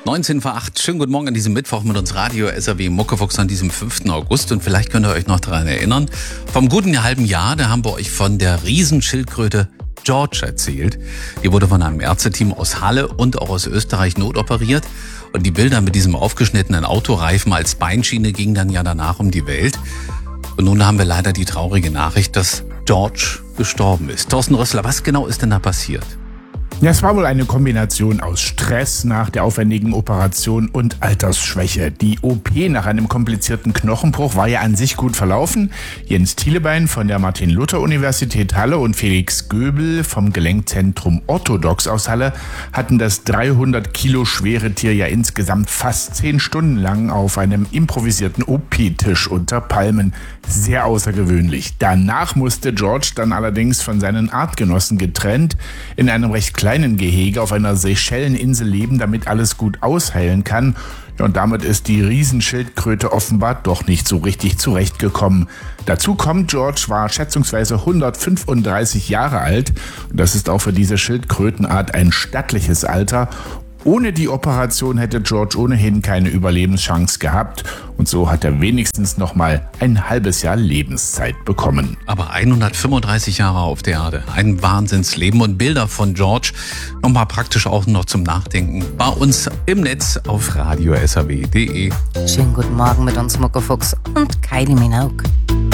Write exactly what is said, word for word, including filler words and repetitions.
neunzehn vor acht, schönen guten Morgen an diesem Mittwoch mit uns Radio S R W Muckefuchs an diesem fünften August. Und vielleicht könnt ihr euch noch daran erinnern, vom guten halben Jahr, da haben wir euch von der Riesenschildkröte George erzählt. Die wurde von einem Ärzteteam aus Halle und auch aus Österreich notoperiert. Und die Bilder mit diesem aufgeschnittenen Autoreifen als Beinschiene gingen dann ja danach um die Welt. Und nun haben wir leider die traurige Nachricht, dass George gestorben ist. Thorsten Rössler, was genau ist denn da passiert? Ja, es war wohl eine Kombination aus Stress nach der aufwendigen Operation und Altersschwäche. Die O P nach einem komplizierten Knochenbruch war ja an sich gut verlaufen. Jens Thielebein von der Martin-Luther-Universität Halle und Felix Göbel vom Gelenkzentrum Orthodox aus Halle hatten das dreihundert Kilo schwere Tier ja insgesamt fast zehn Stunden lang auf einem improvisierten O P-Tisch unter Palmen. Sehr außergewöhnlich. Danach musste George dann allerdings von seinen Artgenossen getrennt in einem recht kleinen Gehege auf einer Seychelleninsel leben, damit alles gut ausheilen kann. Ja, und damit ist die Riesenschildkröte offenbar doch nicht so richtig zurechtgekommen. Dazu kommt, George war schätzungsweise hundertfünfunddreißig Jahre alt. Und das ist auch für diese Schildkrötenart ein stattliches Alter. Ohne die Operation hätte George ohnehin keine Überlebenschance gehabt. Und so hat er wenigstens noch mal ein halbes Jahr Lebenszeit bekommen. Aber hundertfünfunddreißig Jahre auf der Erde, ein Wahnsinnsleben, und Bilder von George nochmal praktisch auch noch zum Nachdenken bei uns im Netz auf radio s r w punkt d e. Schönen guten Morgen mit uns Muckefuchs und Kylie Minogue.